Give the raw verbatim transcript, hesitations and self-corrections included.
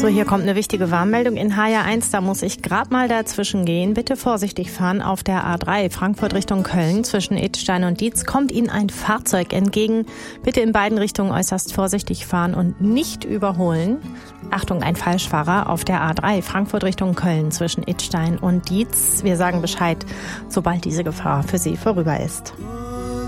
So, hier kommt eine wichtige Warnmeldung in H R eins. Da muss ich gerade mal dazwischen gehen. Bitte vorsichtig fahren auf der A drei Frankfurt Richtung Köln. Zwischen Idstein und Dietz kommt Ihnen ein Fahrzeug entgegen. Bitte in beiden Richtungen äußerst vorsichtig fahren und nicht überholen. Achtung, ein Falschfahrer auf der A drei Frankfurt Richtung Köln zwischen Idstein und Dietz. Wir sagen Bescheid, sobald diese Gefahr für Sie vorüber ist.